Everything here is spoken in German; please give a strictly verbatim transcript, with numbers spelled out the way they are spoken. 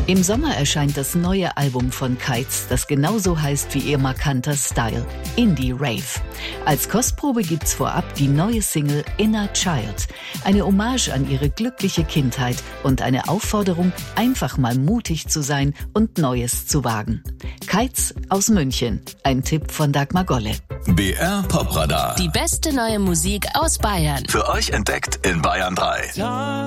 Im Sommer erscheint das neue Album von Kites, das genauso heißt wie ihr markanter Style, Indie Rave. Als Kostprobe gibt's vorab die neue Single Inner Child, eine Hommage an ihre glückliche Kindheit und eine Aufforderung, einfach mal mutig zu sein und Neues zu wagen. Kites aus München, ein Tipp von Dagmar Golle. B R Popradar. Die beste neue Musik aus Bayern. Für euch entdeckt in Bayern drei.